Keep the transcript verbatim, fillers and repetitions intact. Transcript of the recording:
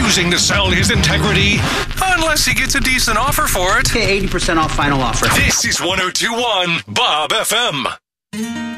refusing to sell his integrity unless he gets a decent offer for it. Okay, eighty percent off final offer. This is one oh two point one Bob F M.